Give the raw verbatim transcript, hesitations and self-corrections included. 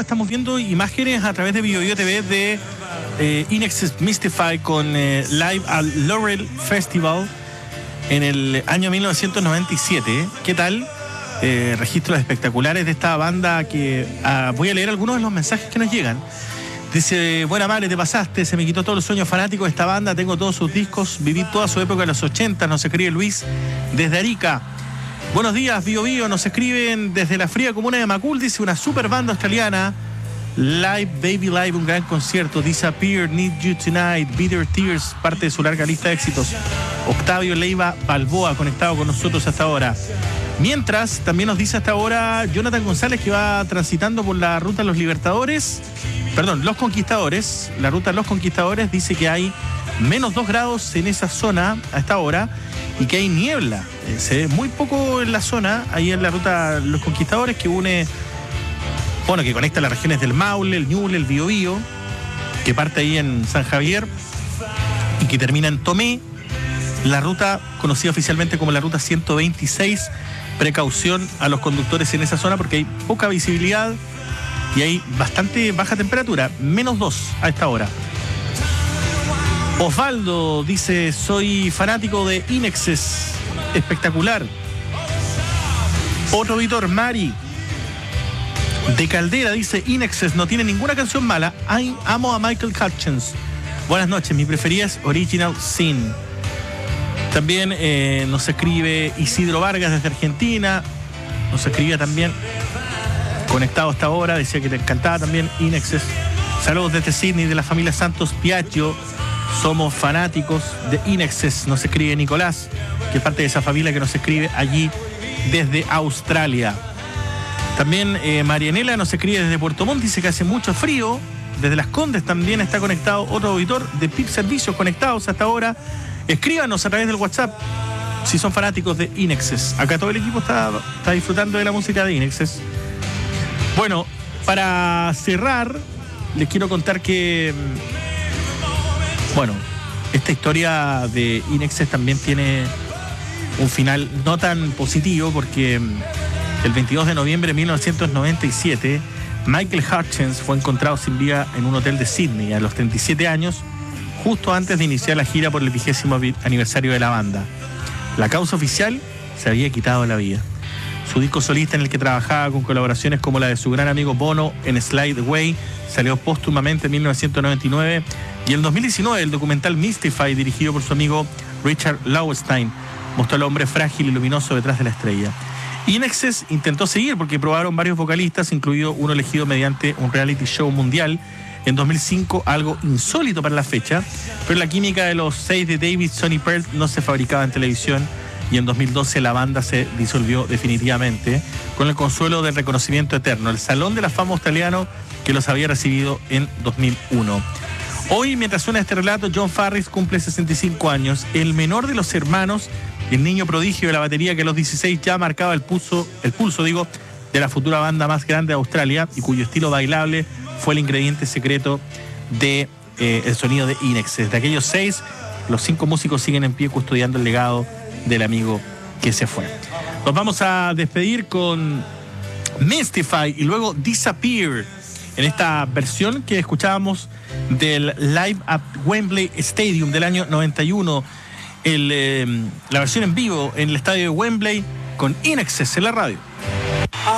estamos viendo imágenes a través de BioBio T V de eh, INXS Mystify con eh, Live al Laurel Festival en el año mil novecientos noventa y siete. ¿Qué tal? Eh, registros espectaculares de esta banda que ah, voy a leer algunos de los mensajes que nos llegan. Dice: buena madre, te pasaste, se me quitó todos los sueños fanáticos de esta banda, tengo todos sus discos, viví toda su época en los ochenta, nos escribe Luis desde Arica. Buenos días, Bio Bio, nos escriben desde la fría comuna de Macul, dice: una super banda australiana, Live Baby Live, un gran concierto, Disappear, Need You Tonight, Bitter Tears, parte de su larga lista de éxitos. Octavio Leiva Balboa, conectado con nosotros hasta ahora. Mientras, también nos dice hasta ahora Jonathan González, que va transitando por la ruta Los Libertadores, perdón, Los Conquistadores, la ruta Los Conquistadores, dice que hay menos dos grados en esa zona a esta hora y que hay niebla. Eh, se ve muy poco en la zona, ahí en la ruta Los Conquistadores, que une, bueno, que conecta las regiones del Maule, el Ñuble, el Biobío, que parte ahí en San Javier y que termina en Tomé. La ruta conocida oficialmente como la ruta ciento veintiséis. Precaución a los conductores en esa zona porque hay poca visibilidad y hay bastante baja temperatura, menos dos a esta hora. Osvaldo dice: soy fanático de INXS, espectacular. Otro Víctor Mari de Caldera dice: INXS no tiene ninguna canción mala, Ay, amo a Michael Hutchins. Buenas noches, mi preferida es Original Sin. También eh, nos escribe Isidro Vargas desde Argentina. Nos escribía también, conectado hasta ahora, decía que te encantaba también INXS. Saludos desde Sydney, de la familia Santos Piaggio. Somos fanáticos de INXS. Nos escribe Nicolás, que es parte de esa familia que nos escribe allí desde Australia. También eh, Marianela nos escribe desde Puerto Montt, dice que hace mucho frío. Desde Las Condes también está conectado otro auditor de P I B Servicios, conectados hasta ahora. Escríbanos a través del WhatsApp si son fanáticos de INXS. Acá todo el equipo está, está disfrutando de la música de INXS. Bueno, para cerrar, les quiero contar que, bueno, esta historia de INXS también tiene un final no tan positivo, porque el veintidós de noviembre de mil novecientos noventa y siete, Michael Hutchins fue encontrado sin vida en un hotel de Sydney a los treinta y siete años, justo antes de iniciar la gira por el vigésimo aniversario de la banda. La causa oficial: se había quitado la vida. Su disco solista, en el que trabajaba con colaboraciones como la de su gran amigo Bono en Slide Away, salió póstumamente en mil novecientos noventa y nueve, y en dos mil diecinueve el documental Mystify, dirigido por su amigo Richard Lowenstein, mostró al hombre frágil y luminoso detrás de la estrella. INXS intentó seguir porque probaron varios vocalistas, incluido uno elegido mediante un reality show mundial en dos mil cinco, algo insólito para la fecha, pero la química de los seis de David Sonny Pearl no se fabricaba en televisión, y en dos mil doce la banda se disolvió definitivamente, con el consuelo del reconocimiento eterno, el Salón de la Fama australiano, que los había recibido en dos mil uno. Hoy, mientras suena este relato, John Farris cumple sesenta y cinco años, el menor de los hermanos, el niño prodigio de la batería que a los dieciséis ya marcaba el pulso, el pulso digo, de la futura banda más grande de Australia, y cuyo estilo bailable fue el ingrediente secreto de eh, el sonido de INXS. De aquellos seis, los cinco músicos siguen en pie custodiando el legado del amigo que se fue. Nos vamos a despedir con Mystify y luego Disappear, en esta versión que escuchábamos del Live at Wembley Stadium del año noventa y uno, el, eh, la versión en vivo en el estadio de Wembley con INXS en la radio.